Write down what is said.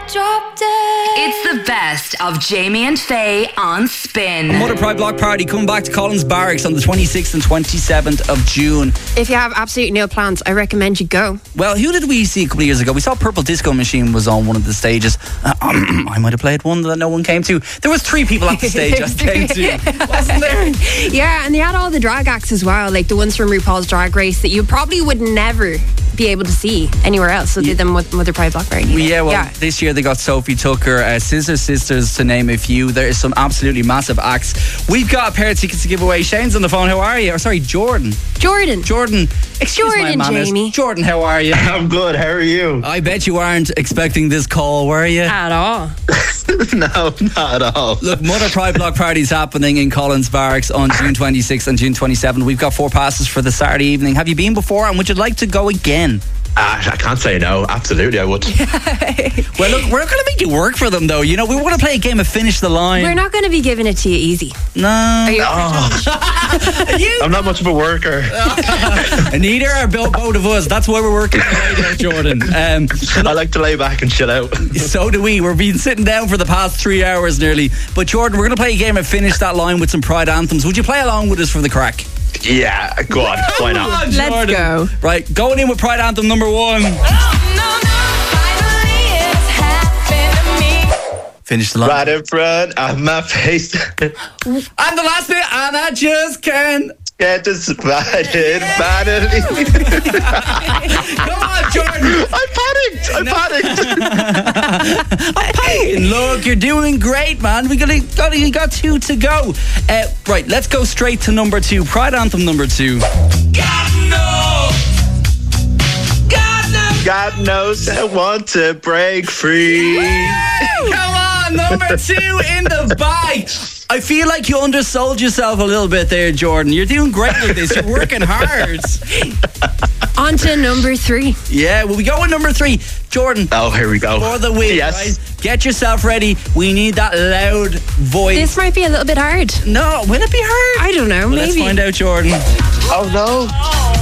dropped it. It's the best of Jamie and Faye on Spin. Mother Pride Block Party coming back to Collins Barracks on the 26th and 27th of June. If you have absolutely no plans, I recommend you go. Well, who did we see a couple of years ago? We saw Purple Disco Machine was on one of the stages. I might have played one that no one came to. There was 3 people at the stage I came to. Wasn't there? Yeah, and they had all the drag acts as well, like the ones from RuPaul's Drag Race that you probably would never be able to see anywhere else. So did them with Mother Pride Block Party. Yeah, this year they got Sophie Tucker, Scissor Sisters, to name a few. There is some absolutely massive acts. We've got a pair of tickets to give away. Shane's on the phone. How are you? Or sorry, Jordan. Excuse my manners. Jamie. Jordan, how are you? I'm good. How are you? I bet you aren't expecting this call, were you? At all. No, not at all. Look, Mother Pride Block Party is happening in Collins Barracks on June 26th and June 27th. We've got 4 passes for the Saturday evening. Have you been before, and would you like to go again? I can't say no. Absolutely, I would. Well, look, we're going to make you work for them, though. You know, we want to play a game of Finish the Line. We're not going to be giving it to you easy. No. Are you I'm not much of a worker. Neither are both of us. That's why we're working today, Jordan. I like to lay back and chill out. So do we. We've been sitting down for the past 3 hours nearly. But Jordan, we're going to play a game of Finish That Line with some Pride anthems. Would you play along with us for the crack? Yeah, go on. Why not? Let's go. Right, going in with Pride anthem number 1. Finish the line. Right in front of my face. And the last bit, and I just can't Get divided finally. Come on, Jordan. I panicked. Look, you're doing great, man. We got 2 to go. Right, let's go straight to number 2. Pride anthem number 2. God knows I want to break free. Come on, number 2 in the bag. I feel like you undersold yourself a little bit there, Jordan. You're doing great with this. You're working hard. On to number 3. Yeah, well, we go with number 3. Jordan. Oh, here we go. For the win, yes. Right? Get yourself ready. We need that loud voice. This might be a little bit hard. No, will it be hard? I don't know, Well, maybe. let's find out, Jordan. Oh, no.